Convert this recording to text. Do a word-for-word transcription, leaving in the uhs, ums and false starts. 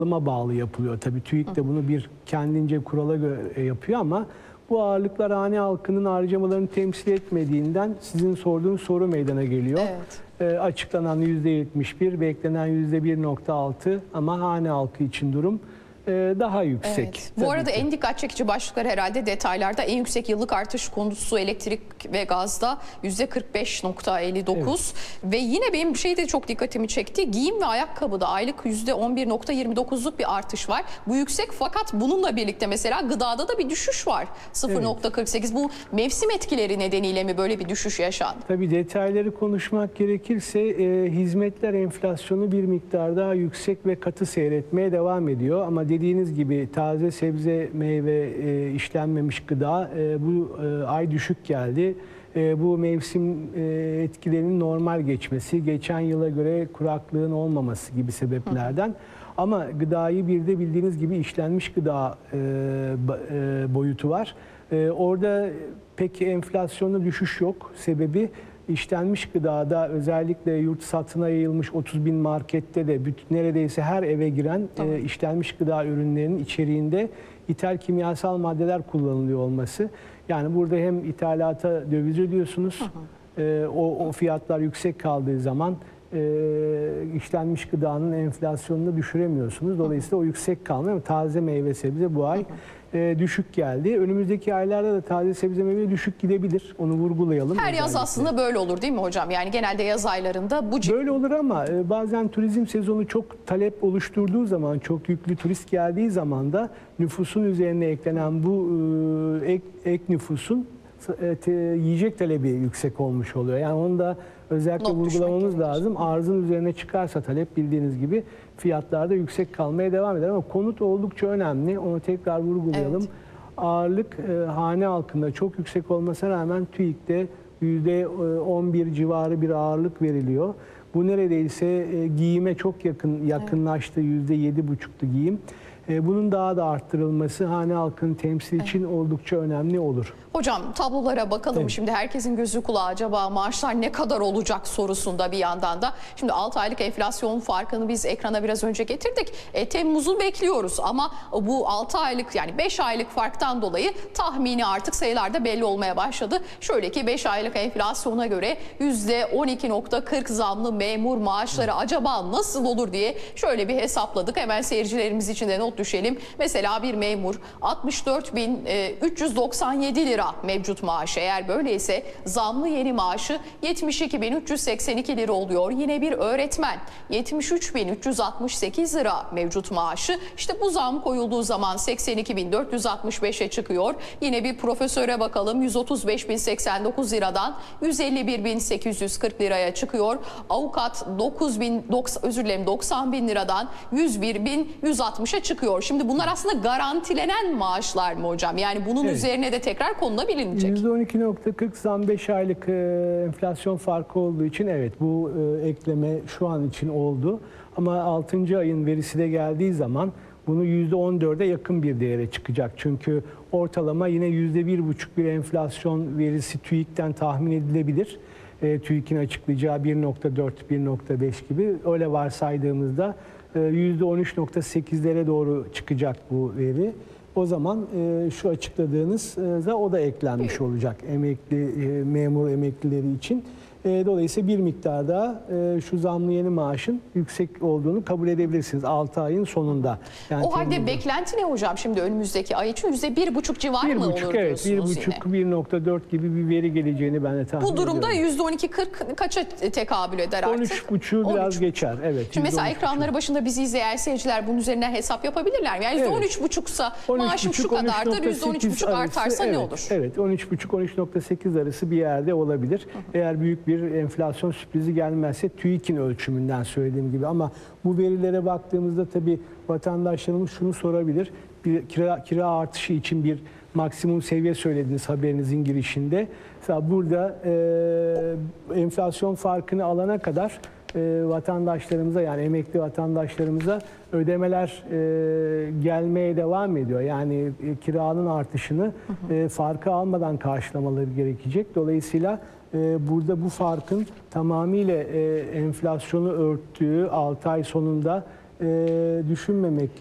bağlı yapılıyor. Tabii TÜİK de bunu bir kendince kurala göre yapıyor ama bu ağırlıklar hane halkının harcamalarını temsil etmediğinden sizin sorduğunuz soru meydana geliyor. Evet. E, açıklanan yüzde yetmiş bir, beklenen yüzde bir nokta altı ama hane halkı için durum daha yüksek. Evet. Bu arada ki. en dikkat çekici başlıklar herhalde detaylarda. En yüksek yıllık artış konusu elektrik ve gazda yüzde kırk beş nokta elli dokuz evet. Ve yine benim bir şey de çok dikkatimi çekti. Giyim ve ayakkabıda aylık yüzde on bir nokta yirmi dokuzluk bir artış var. Bu yüksek, fakat bununla birlikte mesela gıdada da bir düşüş var. sıfır nokta kırk sekiz. Evet. Bu mevsim etkileri nedeniyle mi böyle bir düşüş yaşandı? Tabii detayları konuşmak gerekirse e, hizmetler enflasyonu bir miktar daha yüksek ve katı seyretmeye devam ediyor. Ama dediğiniz gibi taze sebze, meyve, e, işlenmemiş gıda e, bu e, ay düşük geldi. E, bu mevsim e, etkilerinin normal geçmesi, geçen yıla göre kuraklığın olmaması gibi sebeplerden. Hı. Ama gıdayı bir de bildiğiniz gibi işlenmiş gıda e, e, boyutu var. E, orada pek enflasyonda düşüş yok. Sebebi işlenmiş gıdada, özellikle yurt satına yayılmış otuz bin markette de bütün, neredeyse her eve giren tamam. e, işlenmiş gıda ürünlerinin içeriğinde ithal kimyasal maddeler kullanılıyor olması. Yani burada hem ithalata döviz ödüyorsunuz, e, o, o fiyatlar yüksek kaldığı zaman e, işlenmiş gıdanın enflasyonunu düşüremiyorsunuz. Dolayısıyla o yüksek kalmıyor ama taze meyve sebze bu ay e, düşük geldi. Önümüzdeki aylarda da taze sebze meyve düşük gidebilir. Onu vurgulayalım. Her yaz aslında böyle olur değil mi hocam? Yani genelde yaz aylarında bu... Böyle olur ama e, bazen turizm sezonu çok talep oluşturduğu zaman, çok yüklü turist geldiği zaman da nüfusun üzerine eklenen bu e, ek, ek nüfusun e, te, yiyecek talebi yüksek olmuş oluyor. Yani onu da özellikle Not vurgulamamız lazım. Arzın üzerine çıkarsa talep, bildiğiniz gibi fiyatlarda yüksek kalmaya devam eder. Ama konut oldukça önemli. Onu tekrar vurgulayalım. Evet. Ağırlık e, hane halkında çok yüksek olmasına rağmen TÜİK'te yüzde on bir civarı bir ağırlık veriliyor. Bu neredeyse e, giyime çok yakın yakınlaştı. yüzde yedi buçuktu giyim. E, bunun daha da arttırılması hane halkının temsil için evet. oldukça önemli olur. Hocam tablolara bakalım evet. Şimdi herkesin gözü kulağı acaba maaşlar ne kadar olacak sorusunda bir yandan da. Şimdi altı aylık enflasyon farkını biz ekrana biraz önce getirdik. E, Temmuz'u bekliyoruz ama bu altı aylık yani beş aylık farktan dolayı tahmini artık sayılarda belli olmaya başladı. Şöyle ki beş aylık enflasyona göre yüzde on iki nokta kırk zamlı memur maaşları acaba nasıl olur diye şöyle bir hesapladık. Hemen seyircilerimiz için de not düşelim. Mesela bir memur altmış dört bin üç yüz doksan yedi lira mevcut maaşı, eğer böyleyse zamlı yeni maaşı yetmiş iki bin üç yüz seksen iki lira oluyor. Yine bir öğretmen yetmiş üç bin üç yüz altmış sekiz lira mevcut maaşı. İşte bu zam koyulduğu zaman seksen iki bin dört yüz altmış beşe çıkıyor. Yine bir profesöre bakalım, yüz otuz beş bin seksen dokuz liradan yüz elli bir bin sekiz yüz kırk liraya çıkıyor. Avukat dokuz bin özür dilerim doksan bin liradan yüz bir bin yüz altmışa çıkıyor. Şimdi bunlar aslında garantilenen maaşlar mı hocam? Yani bunun evet. üzerine de tekrar konulabilir. yüzde on iki nokta kırk zam beş aylık e, enflasyon farkı olduğu için evet bu e, ekleme şu an için oldu. Ama altıncı ayın verisi de geldiği zaman bunu yüzde on dörde yakın bir değere çıkacak. Çünkü ortalama yine yüzde bir buçuk bir enflasyon verisi TÜİK'ten tahmin edilebilir. E, TÜİK'in açıklayacağı bir nokta dört bir nokta beş gibi öyle varsaydığımızda e, yüzde on üç nokta sekizlere doğru çıkacak bu veri. O zaman e, şu açıkladığınızda o da eklenmiş olacak emekli e, memur emeklileri için. E, dolayısıyla bir miktar daha e, şu zamlı yeni maaşın yüksek olduğunu kabul edebilirsiniz altı ayın sonunda. Yani o halde beklenti ne hocam şimdi önümüzdeki ay için? yüzde bir buçuk civar bir mı buçuk, olur evet, diyorsunuz bir buçuk, bir nokta dört gibi bir veri geleceğini ben de tahmin ediyorum. Bu durumda yüzde on iki kırk kaça tekabül eder artık? on üç buçuğu biraz geçer. Evet. Şimdi mesela ekranları başında bizi izleyen seyirciler bunun üzerinden hesap yapabilirler mi? Yani yüzde on üç buçuksa maaşım şu kadardır, yüzde on üç buçuk artarsa evet, ne olur? Evet, on üç buçuk on üç nokta sekiz arası bir yerde olabilir. Hı hı. Eğer büyük bir enflasyon sürprizi gelmezse TÜİK'in ölçümünden söylediğim gibi, ama bu verilere baktığımızda tabii vatandaşlarımız şunu sorabilir. Bir kira, kira artışı için bir maksimum seviye söylediniz haberinizin girişinde. Mesela burada e, enflasyon farkını alana kadar e, vatandaşlarımıza, yani emekli vatandaşlarımıza ödemeler e, gelmeye devam ediyor. Yani e, kiranın artışını hı hı. E, farkı almadan karşılamaları gerekecek. Dolayısıyla e, burada bu farkın tamamıyla e, enflasyonu örttüğü altı ay sonunda e, düşünmemek